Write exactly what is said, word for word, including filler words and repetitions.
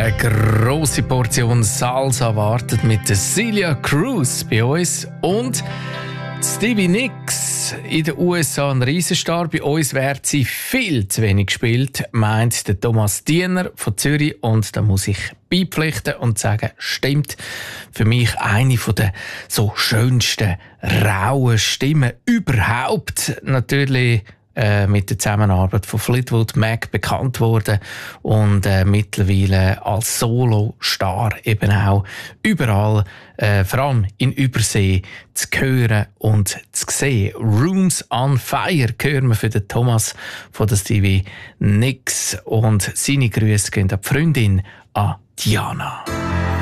Eine grosse Portion Salsa wartet mit der Celia Cruz bei uns und Stevie Nicks in den U S A ein Riesenstar. Bei uns wird sie viel zu wenig gespielt, meint der Thomas Diener von Zürich. Und da muss ich beipflichten und sagen, stimmt. Für mich eine der so schönsten, rauen Stimmen überhaupt. Natürlich äh, mit der Zusammenarbeit von Fleetwood Mac bekannt worden und äh, mittlerweile als Solo-Star eben auch überall, äh, vor allem in Übersee, zu hören und zu sehen. Rooms on Fire hören wir für den Thomas von der Stevie Nicks und seine Grüße gehen an die Freundin, an Diana.